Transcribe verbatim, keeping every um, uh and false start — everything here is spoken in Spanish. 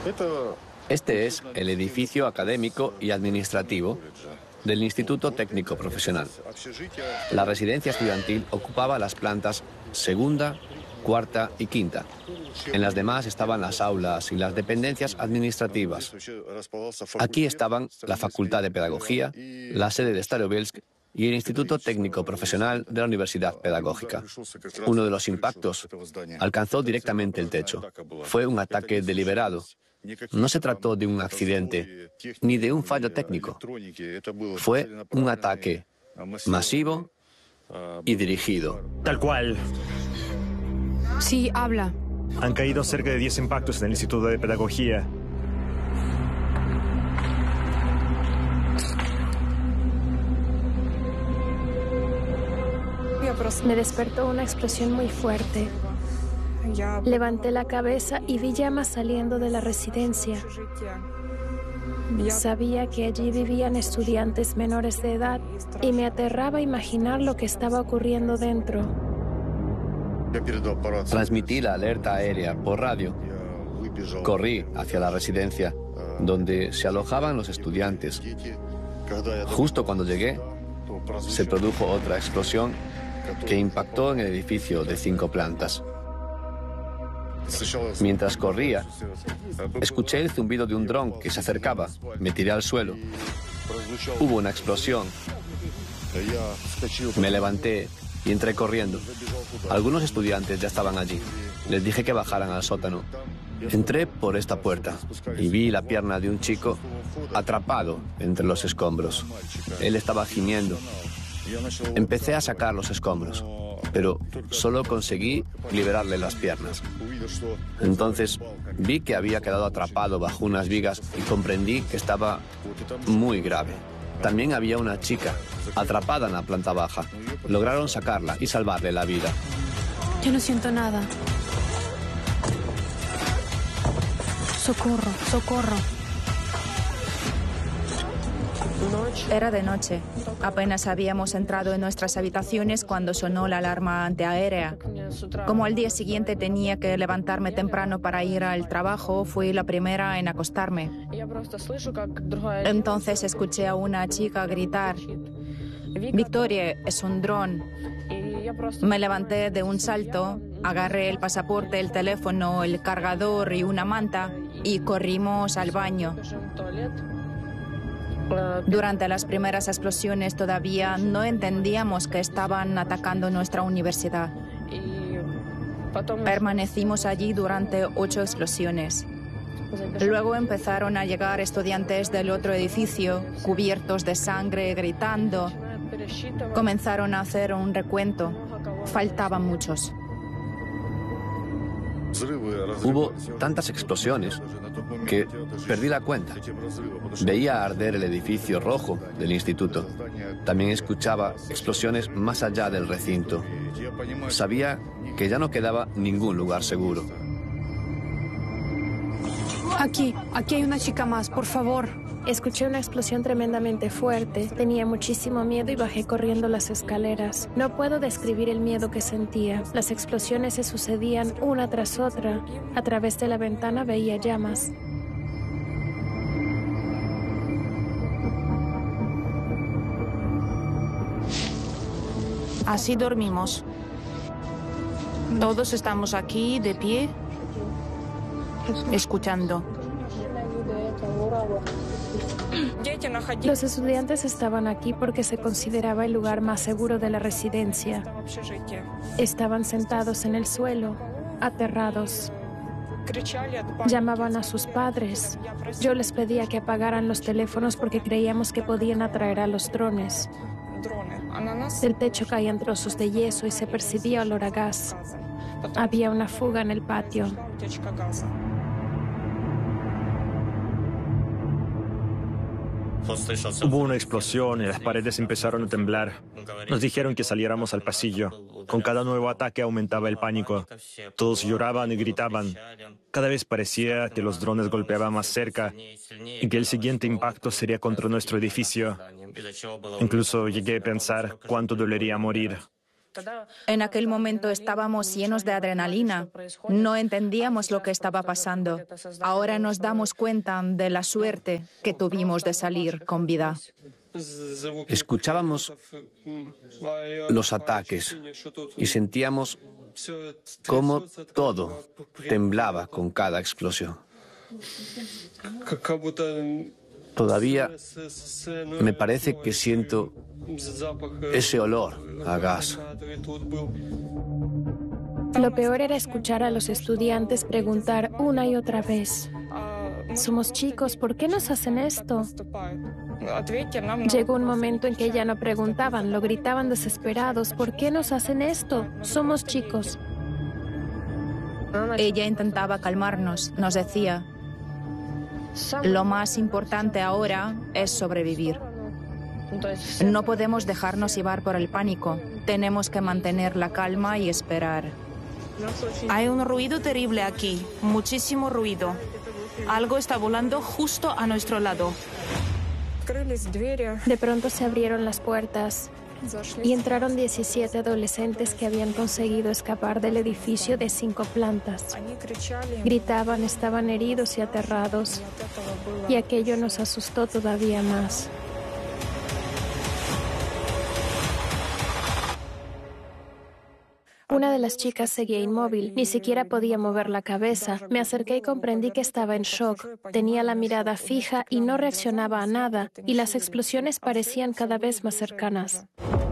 Este es el edificio académico y administrativo del Instituto Técnico Profesional. La residencia estudiantil ocupaba las plantas segunda, cuarta y quinta. En las demás estaban las aulas y las dependencias administrativas. Aquí estaban la Facultad de Pedagogía, la sede de Starobielsk y el Instituto Técnico Profesional de la Universidad Pedagógica. Uno de los impactos alcanzó directamente el techo. Fue un ataque deliberado. No se trató de un accidente ni de un fallo técnico. Fue un ataque masivo y dirigido. Tal cual. Sí, habla. Han caído cerca de diez impactos en el Instituto de Pedagogía. Me despertó una explosión muy fuerte. Levanté la cabeza y vi llamas saliendo de la residencia. Sabía que allí vivían estudiantes menores de edad y me aterraba imaginar lo que estaba ocurriendo dentro. Transmití la alerta aérea por radio. Corrí hacia la residencia, donde se alojaban los estudiantes. Justo cuando llegué, se produjo otra explosión que impactó en el edificio de cinco plantas. Mientras corría, escuché el zumbido de un dron que se acercaba. Me tiré al suelo. Hubo una explosión. Me levanté y entré corriendo. Algunos estudiantes ya estaban allí. Les dije que bajaran al sótano. Entré por esta puerta y vi la pierna de un chico atrapado entre los escombros. Él estaba gimiendo. Empecé a sacar los escombros, pero solo conseguí liberarle las piernas. Entonces vi que había quedado atrapado bajo unas vigas y comprendí que estaba muy grave. También había una chica atrapada en la planta baja. Lograron sacarla y salvarle la vida. Yo no siento nada. Socorro, socorro. Era de noche. Apenas habíamos entrado en nuestras habitaciones cuando sonó la alarma antiaérea. Como al día siguiente tenía que levantarme temprano para ir al trabajo, fui la primera en acostarme. Entonces escuché a una chica gritar: «Victoria, es un dron». Me levanté de un salto, agarré el pasaporte, el teléfono, el cargador y una manta y corrimos al baño. Durante las primeras explosiones todavía no entendíamos que estaban atacando nuestra universidad. Permanecimos allí durante ocho explosiones. Luego empezaron a llegar estudiantes del otro edificio, cubiertos de sangre, gritando. Comenzaron a hacer un recuento. Faltaban muchos. Hubo tantas explosiones que perdí la cuenta. Veía arder el edificio rojo del instituto. También escuchaba explosiones más allá del recinto. Sabía que ya no quedaba ningún lugar seguro. Aquí, aquí hay una chica más, por favor. Escuché una explosión tremendamente fuerte. Tenía muchísimo miedo y bajé corriendo las escaleras. No puedo describir el miedo que sentía. Las explosiones se sucedían una tras otra. A través de la ventana veía llamas. Así dormimos. Todos estamos aquí de pie, escuchando. Los estudiantes estaban aquí porque se consideraba el lugar más seguro de la residencia. Estaban sentados en el suelo, aterrados. Llamaban a sus padres. Yo les pedía que apagaran los teléfonos porque creíamos que podían atraer a los drones. Del techo caían trozos de yeso y se percibía olor a gas. Había una fuga en el patio. Hubo una explosión y las paredes empezaron a temblar. Nos dijeron que saliéramos al pasillo. Con cada nuevo ataque aumentaba el pánico. Todos lloraban y gritaban. Cada vez parecía que los drones golpeaban más cerca y que el siguiente impacto sería contra nuestro edificio. Incluso llegué a pensar cuánto dolería morir. En aquel momento estábamos llenos de adrenalina. No entendíamos lo que estaba pasando. Ahora nos damos cuenta de la suerte que tuvimos de salir con vida. Escuchábamos los ataques y sentíamos cómo todo temblaba con cada explosión. Todavía me parece que siento ese olor a gas. Lo peor era escuchar a los estudiantes preguntar una y otra vez: somos chicos, ¿por qué nos hacen esto? Llegó un momento en que ya no preguntaban, lo gritaban desesperados: ¿por qué nos hacen esto? Somos chicos. Ella intentaba calmarnos, nos decía: lo más importante ahora es sobrevivir. No podemos dejarnos llevar por el pánico. Tenemos que mantener la calma y esperar. Hay un ruido terrible aquí, muchísimo ruido. Algo está volando justo a nuestro lado. De pronto se abrieron las puertas y entraron diecisiete adolescentes que habían conseguido escapar del edificio de cinco plantas. Gritaban, estaban heridos y aterrados, y aquello nos asustó todavía más. Una de las chicas seguía inmóvil, ni siquiera podía mover la cabeza. Me acerqué y comprendí que estaba en shock. Tenía la mirada fija y no reaccionaba a nada, y las explosiones parecían cada vez más cercanas.